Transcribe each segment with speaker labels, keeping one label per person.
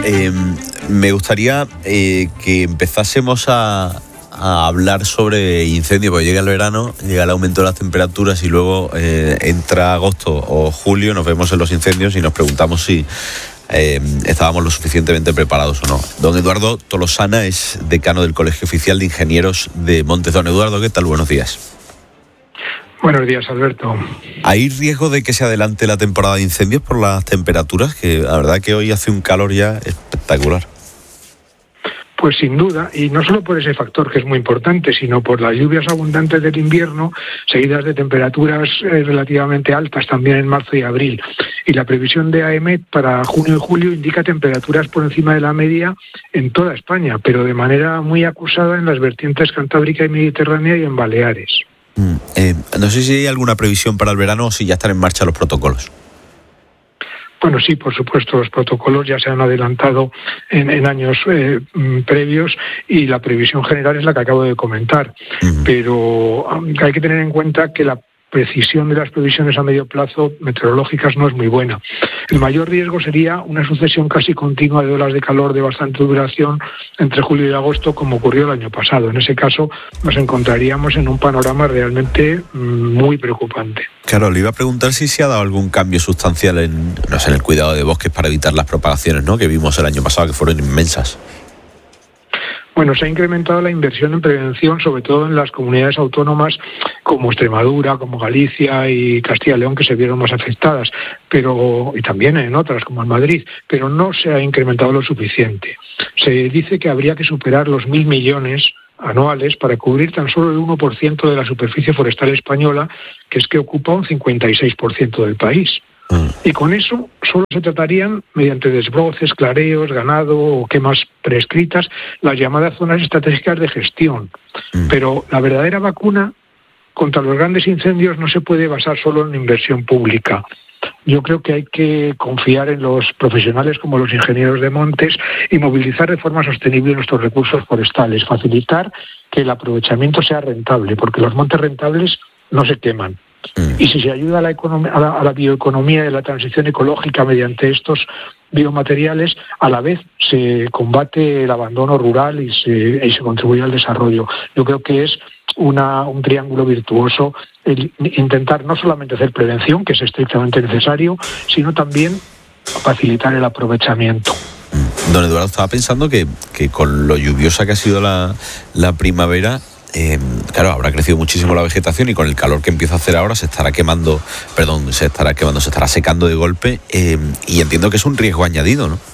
Speaker 1: Me gustaría que empezásemos a hablar sobre incendios, porque llega el verano, llega el aumento de las temperaturas y luego entra agosto o julio, nos vemos en los incendios y nos preguntamos si estábamos lo suficientemente preparados o no. Don Eduardo Tolosana es decano del Colegio Oficial de Ingenieros de Montes. Don Eduardo, ¿qué tal? Buenos días.
Speaker 2: Buenos días, Alberto.
Speaker 1: ¿Hay riesgo de que se adelante la temporada de incendios por las temperaturas? Que la verdad que hoy hace un calor ya espectacular.
Speaker 2: Pues sin duda, y no solo por ese factor que es muy importante, sino por las lluvias abundantes del invierno, seguidas de temperaturas relativamente altas también en marzo y abril. Y la previsión de AEMET para junio y julio indica temperaturas por encima de la media en toda España, pero de manera muy acusada en las vertientes cantábrica y mediterránea y en Baleares.
Speaker 1: No sé si hay alguna previsión para el verano o si ya están en marcha los protocolos.
Speaker 2: Bueno, sí, por supuesto, los protocolos ya se han adelantado en años previos y la previsión general es la que acabo de comentar. Pero hay que tener en cuenta que la precisión de las previsiones a medio plazo meteorológicas no es muy buena. El mayor riesgo sería una sucesión casi continua de olas de calor de bastante duración entre julio y agosto, como ocurrió el año pasado. En ese caso nos encontraríamos en un panorama realmente muy preocupante.
Speaker 1: Claro, le iba a preguntar si se ha dado algún cambio sustancial en el cuidado de bosques para evitar las propagaciones, ¿no?, que vimos el año pasado, que fueron inmensas.
Speaker 2: Bueno, se ha incrementado la inversión en prevención, sobre todo en las comunidades autónomas como Extremadura, como Galicia y Castilla y León, que se vieron más afectadas, y también en otras, como en Madrid, pero no se ha incrementado lo suficiente. Se dice que habría que superar los 1.000 millones anuales para cubrir tan solo el 1% de la superficie forestal española, que es que ocupa un 56% del país. Y con eso solo se tratarían, mediante desbroces, clareos, ganado o quemas prescritas, las llamadas zonas estratégicas de gestión. Pero la verdadera vacuna contra los grandes incendios no se puede basar solo en inversión pública. Yo creo que hay que confiar en los profesionales como los ingenieros de montes y movilizar de forma sostenible nuestros recursos forestales, facilitar que el aprovechamiento sea rentable, porque los montes rentables no se queman. Y si se ayuda a la bioeconomía y a la transición ecológica mediante estos biomateriales, a la vez se combate el abandono rural y se contribuye al desarrollo. Yo creo que es un triángulo virtuoso el intentar no solamente hacer prevención, que es estrictamente necesario, sino también facilitar el aprovechamiento.
Speaker 1: Don Eduardo, estaba pensando que con lo lluviosa que ha sido la primavera, claro, habrá crecido muchísimo la vegetación y con el calor que empieza a hacer ahora se estará secando de golpe, y entiendo que es un riesgo añadido, ¿no?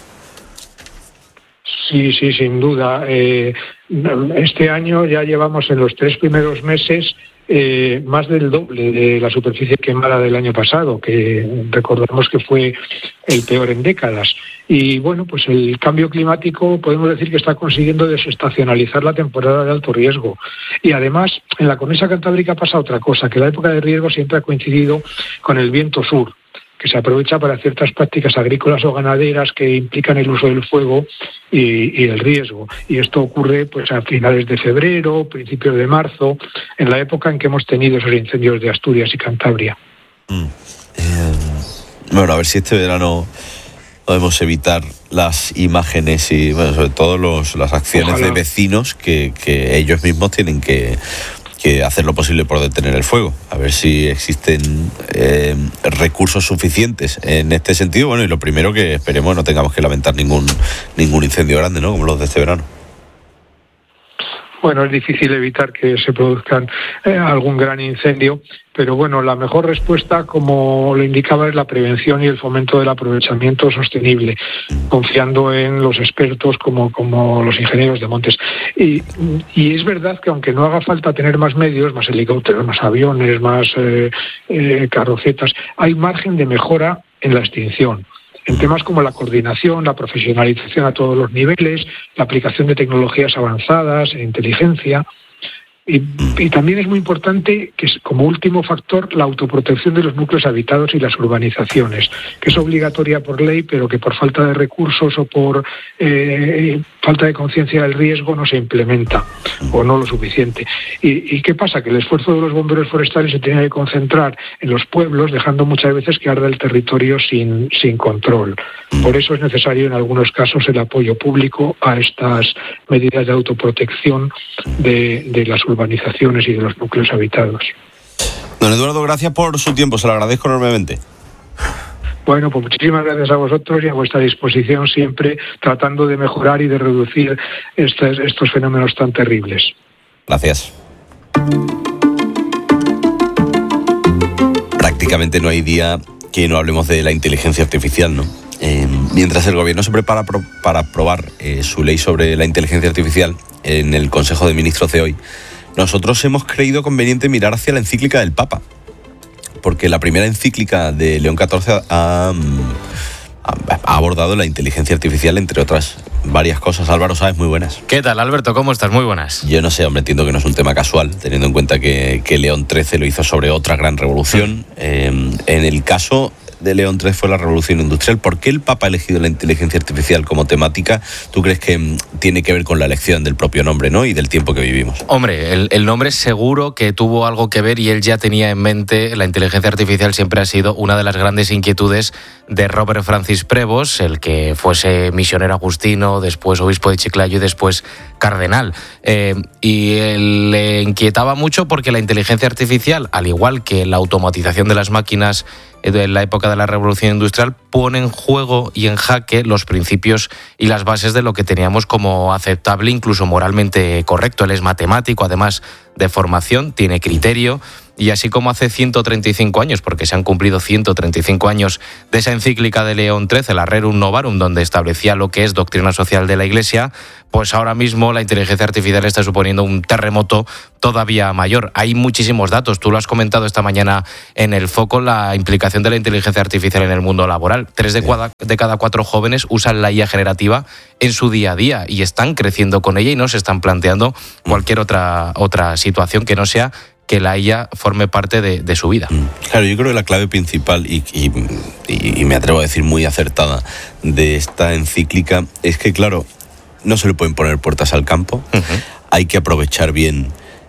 Speaker 2: Sí, sin duda. Este año ya llevamos en los 3 primeros meses más del doble de la superficie quemada del año pasado, que recordemos que fue el peor en décadas. Y bueno, pues el cambio climático podemos decir que está consiguiendo desestacionalizar la temporada de alto riesgo. Y además, en la cornisa cantábrica pasa otra cosa, que la época de riesgo siempre ha coincidido con el viento sur, que se aprovecha para ciertas prácticas agrícolas o ganaderas que implican el uso del fuego y el riesgo. Y esto ocurre pues a finales de febrero, principios de marzo, en la época en que hemos tenido esos incendios de Asturias y Cantabria.
Speaker 1: Bueno, a ver si este verano podemos evitar las imágenes y, bueno, sobre todo las acciones de vecinos que ellos mismos tienen que hacer lo posible por detener el fuego. A ver si existen recursos suficientes en este sentido. Bueno, y lo primero, que esperemos no tengamos que lamentar ningún incendio grande, ¿no?, como los de este verano.
Speaker 2: Bueno, es difícil evitar que se produzcan algún gran incendio, pero bueno, la mejor respuesta, como lo indicaba, es la prevención y el fomento del aprovechamiento sostenible, confiando en los expertos como los ingenieros de montes. Y es verdad que aunque no haga falta tener más medios, más helicópteros, más aviones, más carrocetas, hay margen de mejora en la extinción. En temas como la coordinación, la profesionalización a todos los niveles, la aplicación de tecnologías avanzadas, inteligencia. Y también es muy importante que, como último factor, la autoprotección de los núcleos habitados y las urbanizaciones, que es obligatoria por ley, pero que por falta de recursos o por falta de conciencia del riesgo no se implementa, o no lo suficiente. ¿Y qué pasa? Que el esfuerzo de los bomberos forestales se tiene que concentrar en los pueblos, dejando muchas veces que arda el territorio sin control. Por eso es necesario en algunos casos el apoyo público a estas medidas de autoprotección de las urbanizaciones y de los núcleos habitados.
Speaker 1: Don Eduardo, gracias por su tiempo, se lo agradezco enormemente.
Speaker 2: Bueno, pues muchísimas gracias a vosotros y a vuestra disposición siempre, tratando de mejorar y de reducir estos fenómenos tan terribles.
Speaker 1: Gracias. Prácticamente no hay día que no hablemos de la inteligencia artificial, ¿no? Mientras el gobierno se prepara para aprobar su ley sobre la inteligencia artificial en el Consejo de Ministros de hoy, nosotros hemos creído conveniente mirar hacia la encíclica del Papa, porque la primera encíclica de León XIV ha abordado la inteligencia artificial, entre otras varias cosas. Álvaro Sáez, muy buenas.
Speaker 3: ¿Qué tal, Alberto? ¿Cómo estás? Muy buenas.
Speaker 1: Yo no sé, hombre, entiendo que no es un tema casual, teniendo en cuenta que León XIII lo hizo sobre otra gran revolución. En el caso de León XIII fue la revolución industrial. ¿Por qué el Papa ha elegido la inteligencia artificial como temática? ¿Tú crees que tiene que ver con la elección del propio nombre, ¿no? Y del tiempo que vivimos?
Speaker 3: Hombre, el nombre seguro que tuvo algo que ver, y él ya tenía en mente la inteligencia artificial. Siempre ha sido una de las grandes inquietudes de Robert Francis Prevost, el que fuese misionero agustino, después obispo de Chiclayo y después cardenal. Y le inquietaba mucho porque la inteligencia artificial, al igual que la automatización de las máquinas en la época de la Revolución Industrial, pone en juego y en jaque los principios y las bases de lo que teníamos como aceptable, incluso moralmente correcto. Él es matemático, además de formación, tiene criterio, y así como hace 135 años, porque se han cumplido 135 años de esa encíclica de León XIII, la Rerum Novarum, donde establecía lo que es doctrina social de la Iglesia, pues ahora mismo la inteligencia artificial está suponiendo un terremoto todavía mayor. Hay muchísimos datos, tú lo has comentado esta mañana en El Foco, la implicación de la inteligencia artificial en el mundo laboral. 3 de cada 4 jóvenes usan la IA generativa en su día a día y están creciendo con ella y no se están planteando cualquier otra situación que no sea que la IA forme parte de su vida.
Speaker 1: Claro, yo creo que la clave principal y me atrevo a decir muy acertada de esta encíclica es que, claro, no se le pueden poner puertas al campo. Hay que aprovechar bien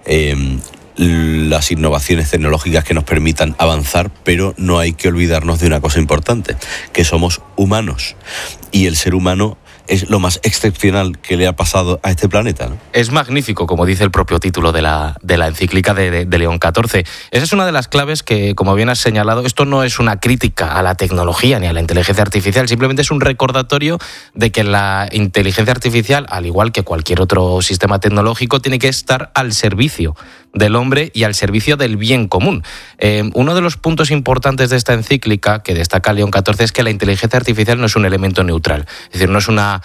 Speaker 1: las innovaciones tecnológicas que nos permitan avanzar, pero no hay que olvidarnos de una cosa importante, que somos humanos, y el ser humano es lo más excepcional que le ha pasado a este planeta, ¿no?
Speaker 3: Es magnífico, como dice el propio título de la encíclica de León XIV. Esa es una de las claves que, como bien has señalado, esto no es una crítica a la tecnología ni a la inteligencia artificial, simplemente es un recordatorio de que la inteligencia artificial, al igual que cualquier otro sistema tecnológico, tiene que estar al servicio del hombre y al servicio del bien común. Uno de los puntos importantes de esta encíclica que destaca León XIV es que la inteligencia artificial no es un elemento neutral, es decir, no es una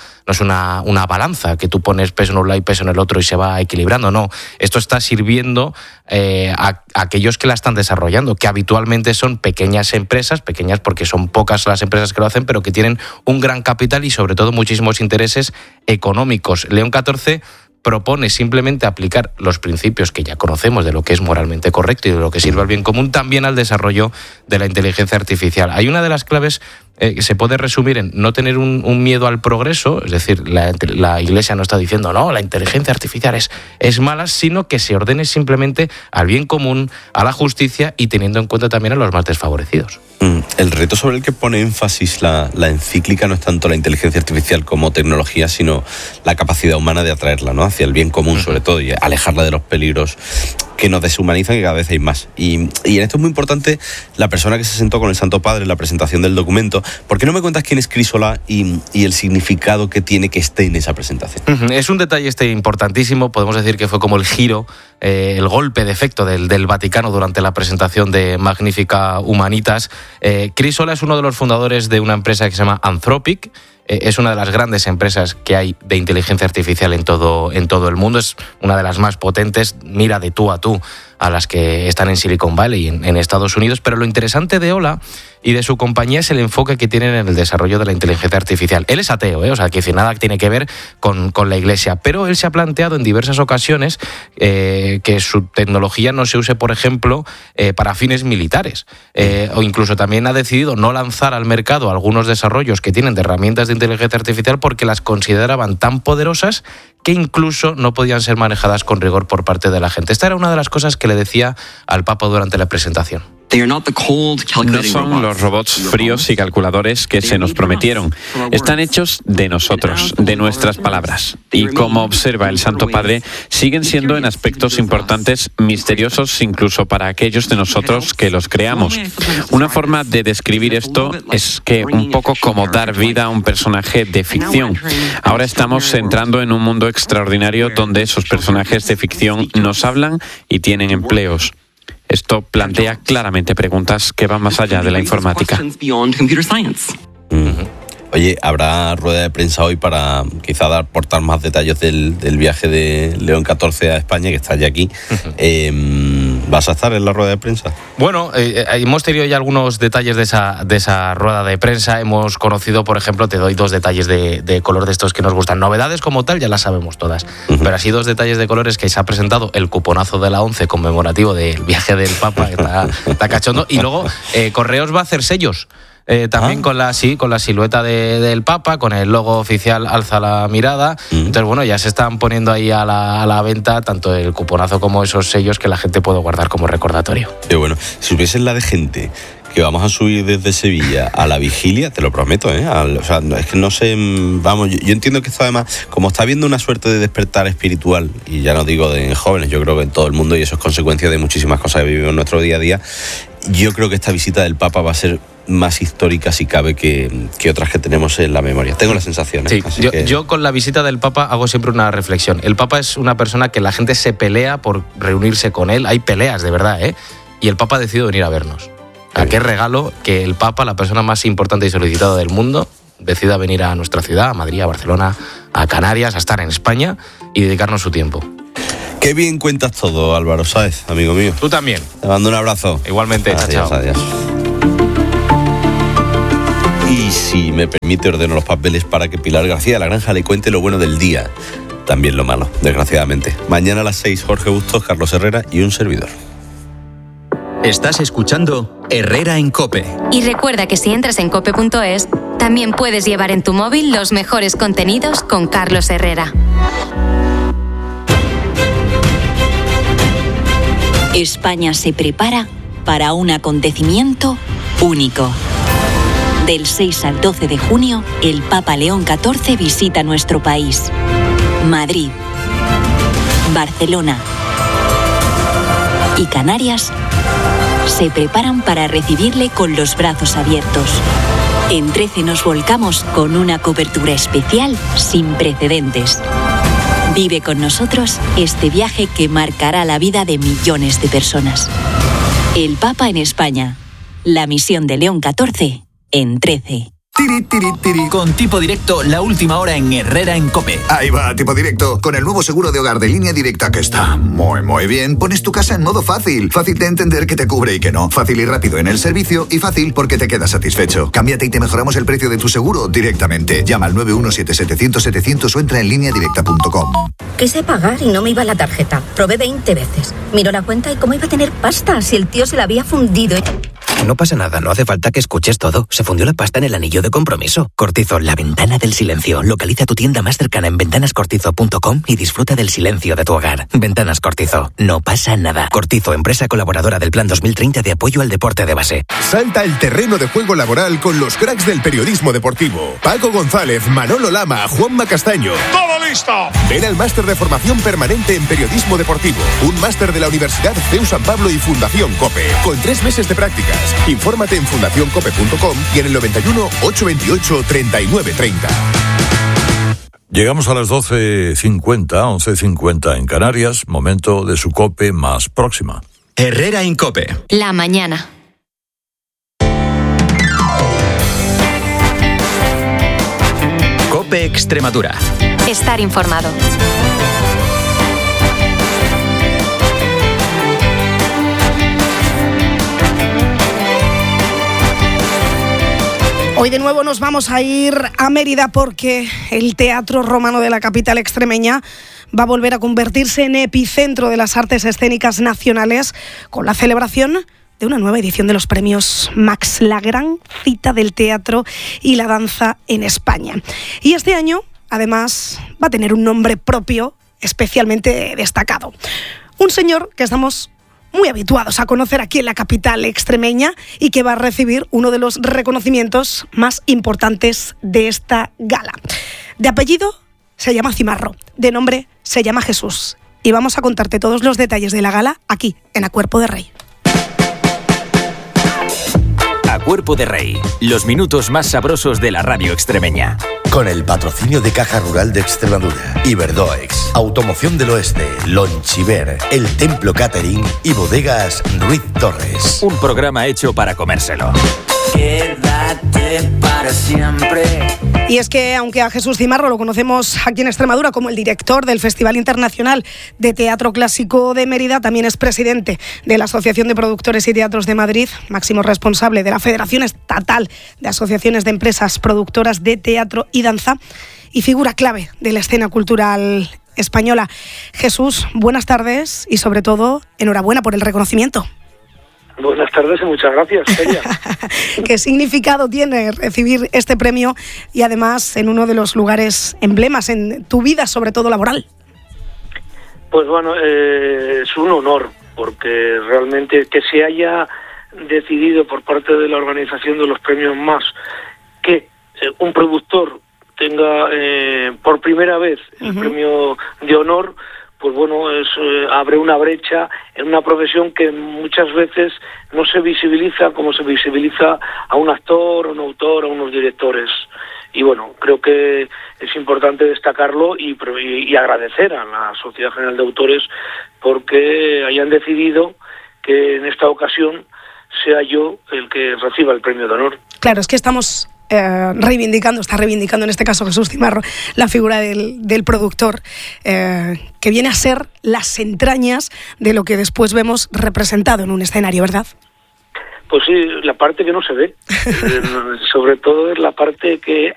Speaker 3: balanza que tú pones peso en un lado y peso en el otro y se va equilibrando, no. Esto está sirviendo a aquellos que la están desarrollando, que habitualmente son pequeñas empresas, pequeñas porque son pocas las empresas que lo hacen, pero que tienen un gran capital y sobre todo muchísimos intereses económicos. León XIV propone simplemente aplicar los principios que ya conocemos de lo que es moralmente correcto y de lo que sirve al bien común también al desarrollo de la inteligencia artificial. Hay una de las claves que se puede resumir en no tener un miedo al progreso, es decir, la Iglesia no está diciendo no, la inteligencia artificial es mala, sino que se ordene simplemente al bien común, a la justicia y teniendo en cuenta también a los más desfavorecidos.
Speaker 1: El reto sobre el que pone énfasis la encíclica no es tanto la inteligencia artificial como tecnología, sino la capacidad humana de atraerla, ¿no?, hacia el bien común sobre todo, y alejarla de los peligros que nos deshumanizan, que cada vez hay más. Y en esto es muy importante la persona que se sentó con el Santo Padre en la presentación del documento. ¿Por qué no me cuentas quién es Crisóla y el significado que tiene que esté en esa presentación?
Speaker 3: Es un detalle importantísimo, podemos decir que fue como el giro, el golpe de efecto del Vaticano durante la presentación de Magnificat Humanitas. Crisóla es uno de los fundadores de una empresa que se llama Anthropic. Es una de las grandes empresas que hay de inteligencia artificial en todo el mundo. Es una de las más potentes. Mira de tú a tú a las que están en Silicon Valley, en Estados Unidos. Pero lo interesante de Ola y de su compañía es el enfoque que tienen en el desarrollo de la inteligencia artificial. Él es ateo, o sea, que nada tiene que ver con la Iglesia, pero él se ha planteado en diversas ocasiones que su tecnología no se use, por ejemplo, para fines militares, o incluso también ha decidido no lanzar al mercado algunos desarrollos que tienen de herramientas de inteligencia artificial porque las consideraban tan poderosas que incluso no podían ser manejadas con rigor por parte de la gente. Esta era una de las cosas que le decía al Papa durante la presentación.
Speaker 4: No son los robots fríos y calculadores que se nos prometieron. Están hechos de nosotros, de nuestras palabras. Y como observa el Santo Padre, siguen siendo en aspectos importantes misteriosos incluso para aquellos de nosotros que los creamos. Una forma de describir esto es que un poco como dar vida a un personaje de ficción. Ahora estamos entrando en un mundo extraordinario donde esos personajes de ficción nos hablan y tienen empleos. Esto plantea claramente preguntas que van más allá de la informática.
Speaker 1: Oye, ¿habrá rueda de prensa hoy para quizá aportar más detalles del viaje de León XIV a España, que está ya aquí? ¿Vas a estar en la rueda de prensa?
Speaker 3: Bueno, hemos tenido ya algunos detalles de esa rueda de prensa. Hemos conocido, por ejemplo, te doy 2 detalles de color de estos que nos gustan. Novedades como tal ya las sabemos todas, pero así 2 detalles de colores: que se ha presentado el cuponazo de la ONCE conmemorativo del viaje del Papa, que está cachondo, y luego Correos va a hacer sellos. También con la silueta del Papa, con el logo oficial Alza la Mirada. Entonces, bueno, ya se están poniendo ahí a la venta tanto el cuponazo como esos sellos que la gente puede guardar como recordatorio.
Speaker 1: Qué bueno. Si hubiese la de gente que vamos a subir desde Sevilla a la vigilia, te lo prometo, o sea, es que no sé, vamos, yo entiendo que esto además, como está habiendo una suerte de despertar espiritual, y ya no digo de jóvenes, yo creo que en todo el mundo, y eso es consecuencia de muchísimas cosas que vivimos en nuestro día a día, yo creo que esta visita del Papa va a ser más histórica, si cabe, que otras que tenemos en la memoria. Tengo la sensación.
Speaker 3: Sí, yo con la visita del Papa hago siempre una reflexión. El Papa es una persona que la gente se pelea por reunirse con él. Hay peleas, de verdad, y el Papa ha decidido venir a vernos. ¿A qué regalo que el Papa, la persona más importante y solicitada del mundo, decida venir a nuestra ciudad, a Madrid, a Barcelona, a Canarias, a estar en España y dedicarnos su tiempo?
Speaker 1: Qué bien cuentas todo, Álvaro Sáez, amigo mío.
Speaker 3: Tú también.
Speaker 1: Te mando un abrazo.
Speaker 3: Igualmente.
Speaker 1: Adiós,
Speaker 3: chao.
Speaker 1: Adiós. Y si me permite, ordeno los papeles para que Pilar García de la Granja le cuente lo bueno del día, también lo malo, desgraciadamente. Mañana a las 6, Jorge Bustos, Carlos Herrera y un servidor.
Speaker 5: Estás escuchando Herrera en COPE.
Speaker 6: Y recuerda que si entras en cope.es, también puedes llevar en tu móvil los mejores contenidos con Carlos Herrera.
Speaker 7: España se prepara para un acontecimiento único. Del 6 al 12 de junio, el Papa León XIV visita nuestro país. Madrid, Barcelona y Canarias se preparan para recibirle con los brazos abiertos. En 13 nos volcamos con una cobertura especial sin precedentes. Vive con nosotros este viaje que marcará la vida de millones de personas. El Papa en España. La misión de León XIV en 13.
Speaker 5: Tiri, tiri, tiri. Con Tipo Directo, la última hora en Herrera en COPE.
Speaker 8: Ahí va, Tipo Directo. Con el nuevo seguro de hogar de Línea Directa, que está muy bien, pones tu casa en modo fácil. Fácil de entender que te cubre y que no. Fácil y rápido en el servicio, y fácil porque te quedas satisfecho. Cámbiate y te mejoramos el precio de tu seguro directamente. Llama al 917-700-700 o entra en lineadirecta.com.
Speaker 9: Quise pagar y no me iba la tarjeta. Probé 20 veces. Miró la cuenta y ¿cómo iba a tener pasta si el tío se la había fundido?
Speaker 10: No pasa nada, no hace falta que escuches todo. Se fundió la pasta en el anillo de compromiso. Cortizo, la ventana del silencio. Localiza tu tienda más cercana en ventanascortizo.com y disfruta del silencio de tu hogar. Ventanas Cortizo. No pasa nada. Cortizo, empresa colaboradora del Plan 2030 de apoyo al deporte de base.
Speaker 11: Salta el terreno de juego laboral con los cracks del periodismo deportivo. Paco González, Manolo Lama, Juanma Castaño. ¡Todo listo! Ven al máster de formación permanente en periodismo deportivo. Un máster de la Universidad CEU San Pablo y Fundación COPE. Con 3 meses de prácticas. Infórmate en fundacioncope.com y en el 91 828 3930.
Speaker 12: Llegamos a las 12:50, 11:50 en Canarias, momento de su COPE más próxima.
Speaker 5: Herrera en COPE.
Speaker 6: La mañana.
Speaker 5: COPE Extremadura.
Speaker 6: Estar informado.
Speaker 13: Hoy de nuevo nos vamos a ir a Mérida porque el Teatro Romano de la capital extremeña va a volver a convertirse en epicentro de las artes escénicas nacionales con la celebración de una nueva edición de los premios Max, la gran cita del teatro y la danza en España. Y este año, además, va a tener un nombre propio especialmente destacado. Un señor que estamos muy habituados a conocer aquí en la capital extremeña y que va a recibir uno de los reconocimientos más importantes de esta gala. De apellido se llama Cimarro, de nombre se llama Jesús. Y vamos a contarte todos los detalles de la gala aquí, en A Cuerpo de Rey.
Speaker 14: A Cuerpo de Rey, los minutos más sabrosos de la radio extremeña.
Speaker 15: Con el patrocinio de Caja Rural de Extremadura, Iberdoex, Automoción del Oeste, Lonchiver, El Templo Catering y Bodegas Ruiz Torres.
Speaker 14: Un programa hecho para comérselo.
Speaker 13: Quédate para siempre. Y es que, aunque a Jesús Cimarro lo conocemos aquí en Extremadura como el director del Festival Internacional de Teatro Clásico de Mérida, también es presidente de la Asociación de Productores y Teatros de Madrid, máximo responsable de la Federación Estatal de Asociaciones de Empresas Productoras de Teatro y Danza y figura clave de la escena cultural española. Jesús, buenas tardes y, sobre todo, enhorabuena por el reconocimiento.
Speaker 16: Buenas tardes y muchas gracias, Celia.
Speaker 13: ¿Qué significado tiene recibir este premio y además en uno de los lugares emblemas en tu vida, sobre todo laboral?
Speaker 16: Pues bueno, es un honor, porque realmente que se haya decidido por parte de la organización de los premios Más que un productor tenga por primera vez el premio de honor, pues bueno, abre una brecha en una profesión que muchas veces no se visibiliza como se visibiliza a un actor, a un autor, a unos directores. Y bueno, creo que es importante destacarlo y agradecer a la Sociedad General de Autores porque hayan decidido que en esta ocasión sea yo el que reciba el premio de honor.
Speaker 13: Claro, es que estamos está reivindicando en este caso Jesús Cimarro la figura del productor, que viene a ser las entrañas de lo que después vemos representado en un escenario, ¿verdad?
Speaker 16: Pues sí, la parte que no se ve, sobre todo es la parte que